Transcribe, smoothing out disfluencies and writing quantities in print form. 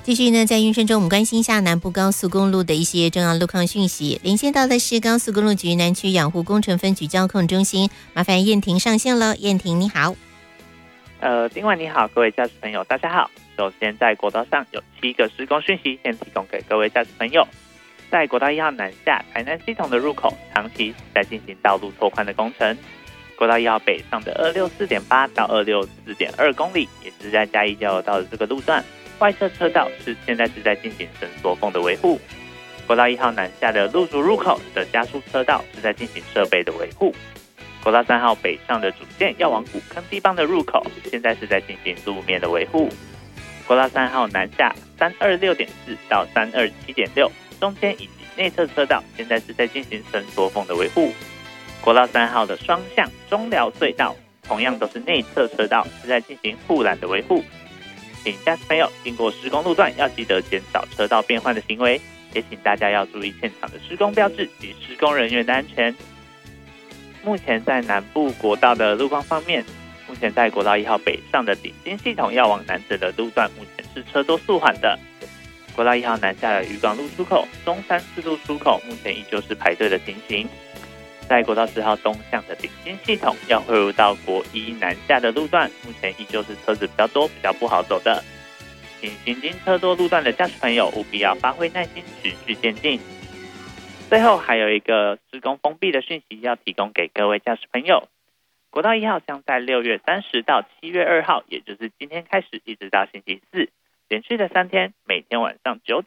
继续呢，在运生中，我们关心一下南部高速公路的一些重要路况讯息。连线到的是高速公路局南区养护工程分局交控中心，麻烦燕婷上线了。燕婷你好。 今晚你好，各位驾驶朋友，大家好。首先，在国道上有7个施工讯息，先提供给各位驾驶朋友。在国道1号南下台南系统的入口，长期在进行道路拓宽的工程。国道1号北上的264.8到264.2公里，也是在嘉义交流道的这个路段。外侧车道现在是在进行伸缩缝的维护。国道1号南下的路竹入口的加速车道是在进行设备的维护。国道3号北上的主线要往古坑地方的入口，现在是在进行路面的维护。国道3号南下326.4到327.6中间以及内侧车道，现在是在进行伸缩缝的维护。国道3号的双向中寮隧道，同样都是内侧车道是在进行护栏的维护。请驾驶朋友经过施工路段要记得减少车道变换的行为，也请大家要注意现场的施工标志及施工人员的安全。目前在南部国道的路况方面，目前在国道1号北上的顶尖系统要往南侧的路段，目前是车多速缓的。国道1号南下的渔港路出口、中山四路出口，目前依旧是排队的情形。在国道10号东向的顶尖系统要汇入到国一南下的路段，目前依旧是车子比较多，比较不好走的。请行经车多路段的驾驶朋友务必要发挥耐心，持续前进。最后还有一个施工封闭的讯息要提供给各位驾驶朋友。国道1号将在6月30到7月2号，也就是今天开始一直到星期四，连续的3天，每天晚上9